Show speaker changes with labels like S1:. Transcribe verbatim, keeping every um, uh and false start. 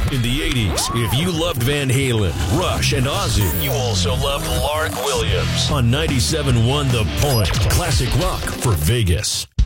S1: In the eighties, if you loved Van Halen, Rush, and Ozzy, you also loved Lark Williams on ninety-seven point one The Point. Classic rock for Vegas.